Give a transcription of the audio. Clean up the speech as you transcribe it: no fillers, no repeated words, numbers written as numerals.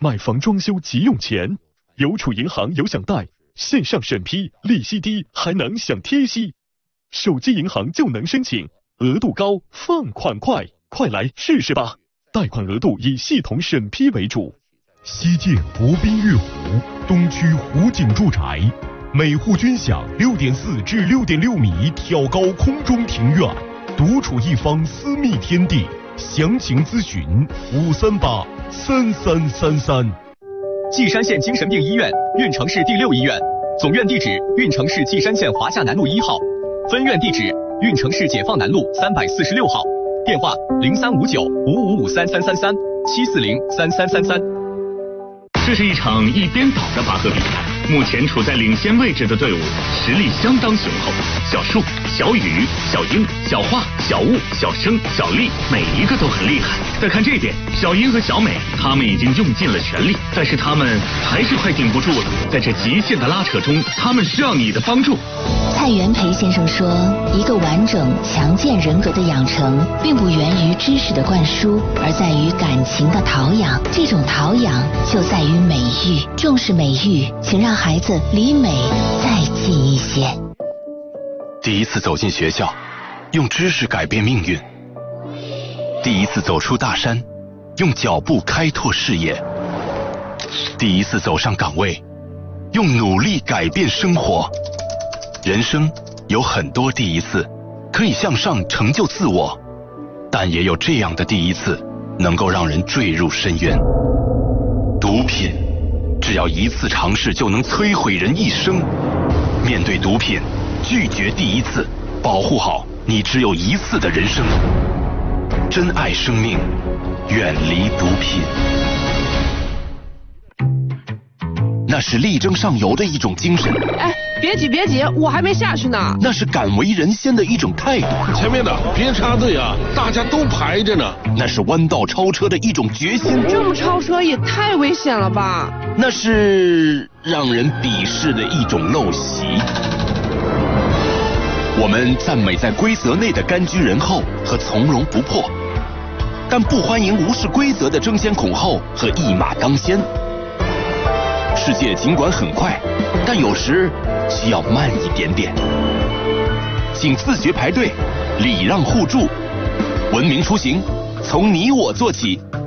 买房装修急用钱，邮储银行有享贷，线上审批，利息低，还能享贴息。手机银行就能申请，额度高，放款快，快来试试吧！贷款额度以系统审批为主。 西建国宾悦湖东区湖景住宅，每户均享6.4至6.6米挑高空中庭院，独处一方私密天地。详情咨询5383333。 稷山县精神病医院，运城市第6医院，总院地址运城市稷山县华夏南路1号，分院地址运城市解放南路346号，电话035955533337403333。 这是一场一边倒的拔河比赛，目前处在领先位置的队伍实力相当雄厚，小树、小雨、小英、小画、小雾、小生、小丽，每一个都很厉害。再看这边，小英和小美，他们已经用尽了全力，但是他们还是快顶不住了。在这极限的拉扯中，他们需要你的帮助。 蔡元培先生说，一个完整强健人格的养成，并不源于知识的灌输，而在于感情的陶养。这种陶养就在于美育，重视美育，请让孩子离美再近一些。 第一次走进学校，用知识改变命运；第一次走出大山，用脚步开拓视野；第一次走上岗位，用努力改变生活。人生有很多第一次，可以向上成就自我，但也有这样的第一次，能够让人坠入深渊。毒品，只要一次尝试就能摧毁人一生。面对毒品，拒绝第一次，保护好你只有一次的人生。珍爱生命，远离毒品。那是力争上游的一种精神。 哎，别急别急，我还没下去呢。 那是敢为人先的一种态度。 前面的别插队啊，大家都排着呢。 那是弯道超车的一种决心。 这么超车也太危险了吧？ 那是让人鄙视的一种陋习。我们赞美在规则内的甘居人后和从容不迫，但不欢迎无视规则的争先恐后和一马当先。世界尽管很快，但有时需要慢一点点。请自觉排队，礼让互助，文明出行，从你我做起。